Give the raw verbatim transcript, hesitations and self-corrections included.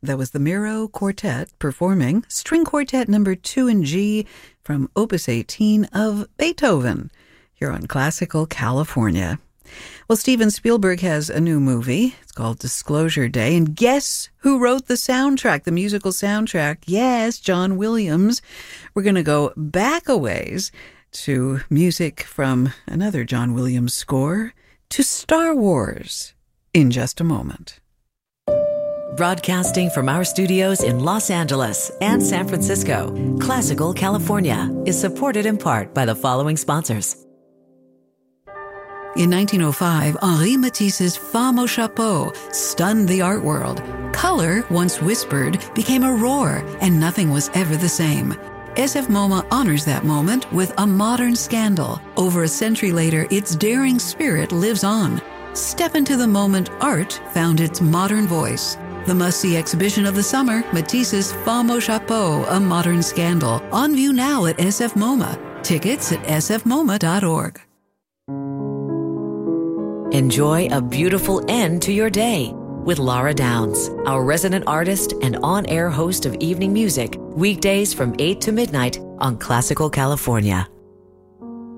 That was the Miro Quartet performing String Quartet number two in G from Opus eighteen of Beethoven here on Classical California. Well, Steven Spielberg has a new movie. It's called Disclosure Day. And guess who wrote the soundtrack, the musical soundtrack? Yes, John Williams. We're going to go back a ways to music from another John Williams score to Star Wars in just a moment. Broadcasting from our studios in Los Angeles and San Francisco, Classical California is supported in part by the following sponsors. In nineteen oh five, Henri Matisse's Femme au Chapeau stunned the art world. Color, once whispered, became a roar, and nothing was ever the same. S F MoMA honors that moment with a modern scandal. Over a century later, its daring spirit lives on. Step into the moment art found its modern voice. The must-see exhibition of the summer, Matisse's Femme au Chapeau, A Modern Scandal. On view now at S F MoMA. Tickets at s f moma dot org. Enjoy a beautiful end to your day with Laura Downs, our resident artist and on-air host of evening music, weekdays from eight to midnight on Classical California.